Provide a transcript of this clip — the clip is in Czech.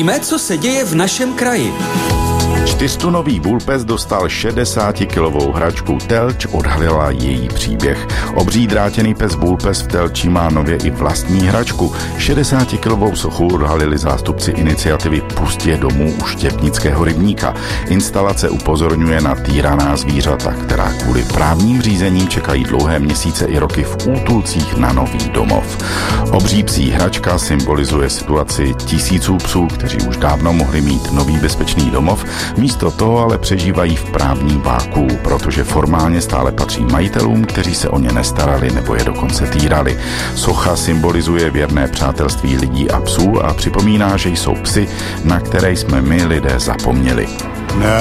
Víme, co se děje v našem kraji. 4tunový Vulpes dostal 60kilovou hračku. Telč odhalila její příběh. Obří drátěný pes Vulpes v Telči má nově i vlastní hračku. 60kilovou sochu odhalili zástupci iniciativy Pusť je domů u Štěpnického rybníka. Instalace upozorňuje na týraná zvířata, která kvůli právním řízením čekají dlouhé měsíce i roky v útulcích na nový domov. Obří psí hračka symbolizuje situaci tisíců psů, kteří už dávno mohli mít nový bezpečný domov. Místo toho ale přežívají v právním vákuu, protože formálně stále patří majitelům, kteří se o ně nestarali nebo je dokonce týrali. Socha symbolizuje věrné přátelství lidí a psů a připomíná, že jsou psy, na které jsme my lidé zapomněli.